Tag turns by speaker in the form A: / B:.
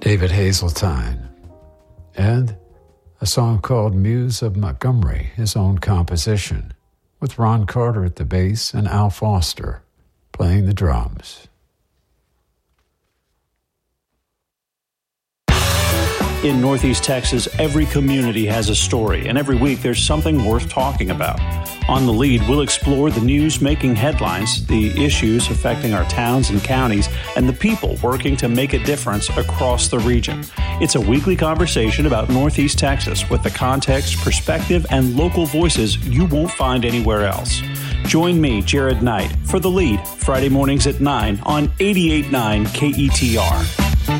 A: David Hazeltine, and a song called Muse of Montgomery, his own composition, with Ron Carter at the bass and Al Foster playing the drums.
B: In Northeast Texas, every community has a story, and every week there's something worth talking about. On The Lead, we'll explore the news making headlines, the issues affecting our towns and counties, and the people working to make a difference across the region. It's a weekly conversation about Northeast Texas with the context, perspective, and local voices you won't find anywhere else. Join me, Jared Knight, for The Lead, Friday mornings at 9 on 88.9 KETR.